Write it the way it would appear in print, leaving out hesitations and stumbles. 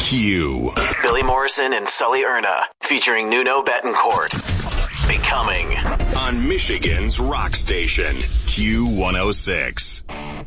Q. Billy Morrison and Sully Erna, featuring Nuno Betancourt. Becoming. On Michigan's rock station, Q106.